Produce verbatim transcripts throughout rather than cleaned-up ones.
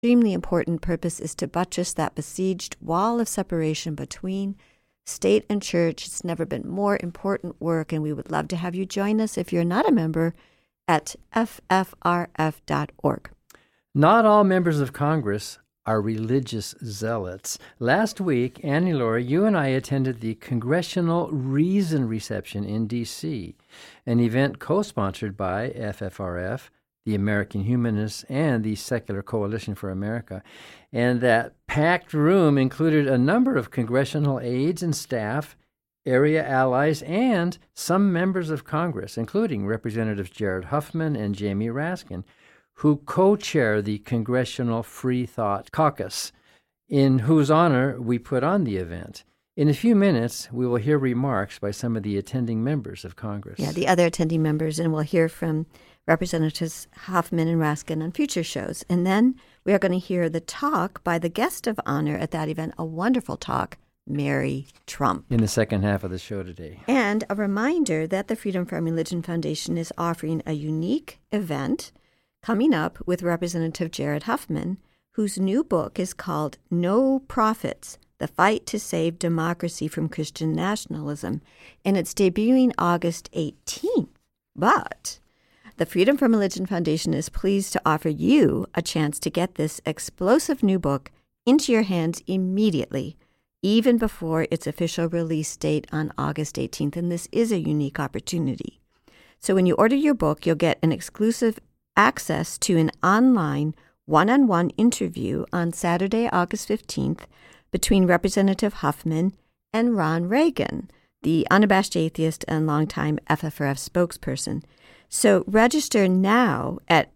extremely important purpose is to buttress that besieged wall of separation between state and church. It's never been more important work, and we would love to have you join us if you're not a member at F F R F dot org. Not all members of Congress are religious zealots. Last week, Annie Laurie, you and I attended the Congressional Reason Reception in D C, an event co-sponsored by F F R F, the American Humanists, and the Secular Coalition for America. And that packed room included a number of congressional aides and staff, area allies, and some members of Congress, including Representatives Jared Huffman and Jamie Raskin, who co-chair the Congressional Free Thought Caucus, in whose honor we put on the event. In a few minutes, we will hear remarks by some of the attending members of Congress. Yeah, the other attending members, and we'll hear from Representatives Huffman and Raskin on future shows. And then we are going to hear the talk by the guest of honor at that event, a wonderful talk, Mary Trump. In the second half of the show today. And a reminder that the Freedom from Religion Foundation is offering a unique event coming up with Representative Jared Huffman, whose new book is called No Prophets, The Fight to Save Democracy from Christian Nationalism, and it's debuting August eighteenth. But the Freedom from Religion Foundation is pleased to offer you a chance to get this explosive new book into your hands immediately, even before its official release date on August eighteenth, and this is a unique opportunity. So when you order your book, you'll get an exclusive access to an online one-on-one interview on Saturday, August fifteenth, between Representative Huffman and Ron Reagan, the unabashed atheist and longtime F F R F spokesperson. So register now at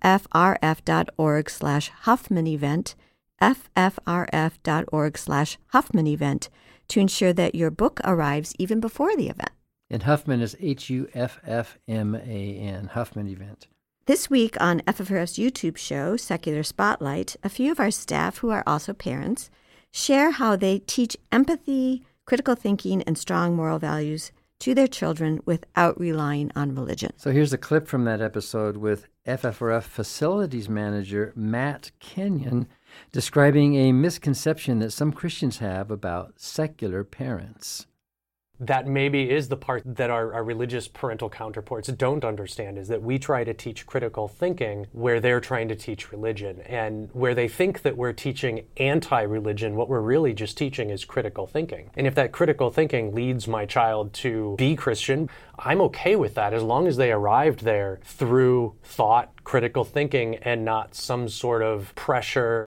ffrf.org slash Huffman event, ffrf.org slash Huffman event, to ensure that your book arrives even before the event. And Huffman is H U F F M A N, Huffman event. This week on F F R F's YouTube show, Secular Spotlight, a few of our staff, who are also parents, share how they teach empathy, critical thinking, and strong moral values to their children without relying on religion. So here's a clip from that episode with F F R F Facilities Manager Matt Kenyon describing a misconception that some Christians have about secular parents. That maybe is the part that our, our religious parental counterparts don't understand, is that we try to teach critical thinking where they're trying to teach religion. And where they think that we're teaching anti-religion, what we're really just teaching is critical thinking. And if that critical thinking leads my child to be Christian, I'm okay with that as long as they arrived there through thought, critical thinking, and not some sort of pressure.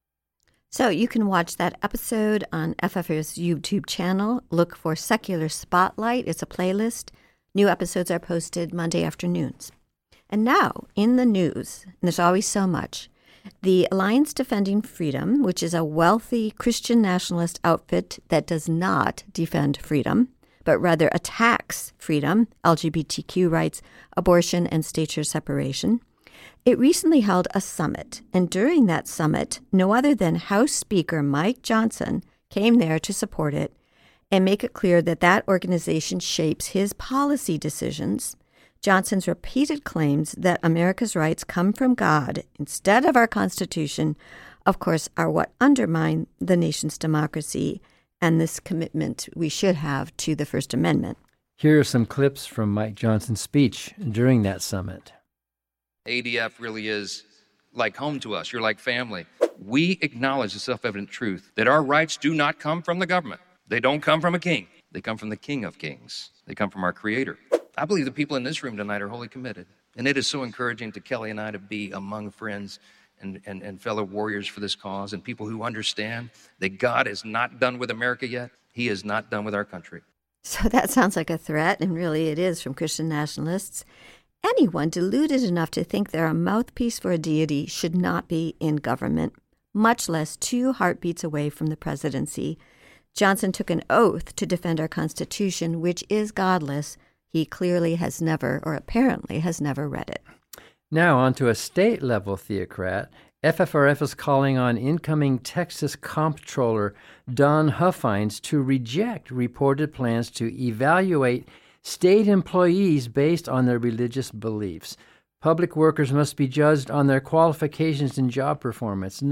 So you can watch that episode on F F R's YouTube channel. Look for Secular Spotlight. It's a playlist. New episodes are posted Monday afternoons. And now, in the news, and there's always so much, the Alliance Defending Freedom, which is a wealthy Christian nationalist outfit that does not defend freedom, but rather attacks freedom, L G B T Q rights, abortion, and stature separation, it recently held a summit, and during that summit, no other than House Speaker Mike Johnson came there to support it and make it clear that that organization shapes his policy decisions. Johnson's repeated claims that America's rights come from God instead of our Constitution, of course, are what undermine the nation's democracy and this commitment we should have to the First Amendment. Here are some clips from Mike Johnson's speech during that summit. A D F really is like home to us. You're like family. We acknowledge the self-evident truth that our rights do not come from the government. They don't come from a king. They come from the King of Kings. They come from our Creator. I believe the people in this room tonight are wholly committed. And it is so encouraging to Kelly and I to be among friends and, and, and fellow warriors for this cause and people who understand that God is not done with America yet. He is not done with our country. So that sounds like a threat, and really it is from Christian nationalists. Anyone deluded enough to think they're a mouthpiece for a deity should not be in government, much less two heartbeats away from the presidency. Johnson took an oath to defend our Constitution, which is godless. He clearly has never, or apparently has never, read it. Now on to a state-level theocrat. F F R F is calling on incoming Texas Comptroller Don Huffines to reject reported plans to evaluate state employees based on their religious beliefs. Public workers must be judged on their qualifications and job performance,